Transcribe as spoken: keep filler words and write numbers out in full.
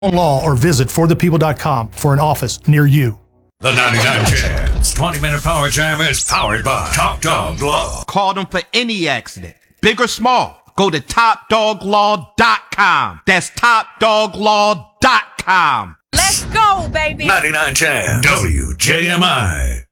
Law or visit for the people dot com for an office near you. The ninety-nine Chance twenty minute Power Jam is powered by Top Dog Law. Call them for any accident, big or small. Go to top dog law dot com. That's top dog law dot com. Let's go, baby. ninety-nine Chance W J M I.